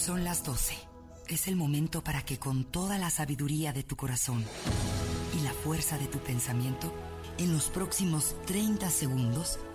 Son las 12. Es el momento para que con toda la sabiduría de tu corazón y la fuerza de tu pensamiento, en los próximos 30 segundos,